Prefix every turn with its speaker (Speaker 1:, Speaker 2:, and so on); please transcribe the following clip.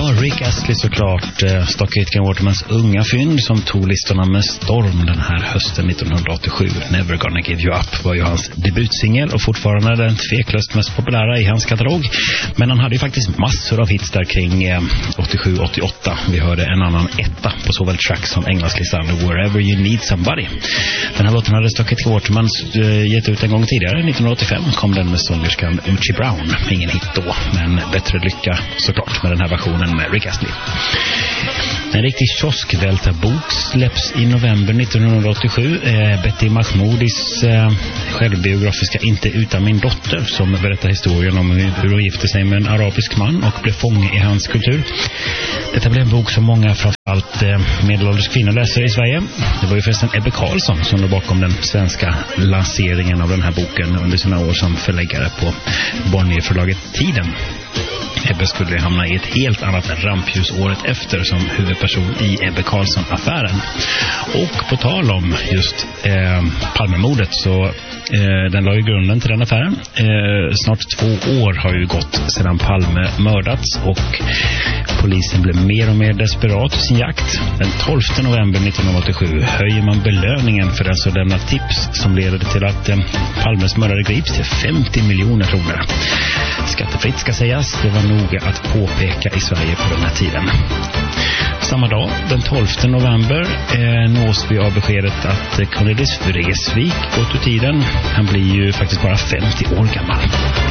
Speaker 1: Ja, Rick Astley såklart, Stock Aitken Watermans unga fynd som tog listorna med storm den här hösten 1987. Never Gonna Give You Up var ju hans debutsingel och fortfarande den tveklöst mest populära i hans katalog. Men han hade ju faktiskt massor av hits där kring 87-88. Vi hörde en annan etta på såväl track som engelslistan, Wherever You Need Somebody. Den här låten hade Stock Aitken Waterman gett ut en gång tidigare, 1985 kom den med sångerskan Uchi Brown. Ingen hit då, men bättre lycka såklart med den här versionen med Rick Astley. En riktig kioskvältarbok släpps i november 1987. Betty Mahmoudis självbiografiska Inte utan min dotter, som berättar historien om hur hon gifte sig med en arabisk man och blev fånge i hans kultur. Detta blev en bok som många framförallt medelålders kvinnor läser i Sverige. Det var ju förresten Ebbe Karlsson som låg bakom den svenska lanseringen av den här boken under sina år som förläggare på Bonnierförlaget Tiden. Ebbe skulle hamna i ett helt annat rampljus året efter som huvudperson i Ebbe Karlsson-affären. Och på tal om just Palmemordet så den la ju grunden till den affären. Snart 2 år har ju gått sedan Palme mördats och polisen blev mer och mer desperat i sin jakt. Den 12 november 1987 höjer man belöningen för den som lämnar tips som leder till att Palmes mördare grips till 50 miljoner kronor. Skattefritt ska sägas, det var noga att påpeka i Sverige på den här tiden. Samma dag, den 12 november, nås vi av beskedet att Cornelis Vreeswijk gått ur tiden. Han blir ju faktiskt bara 50 år gammal.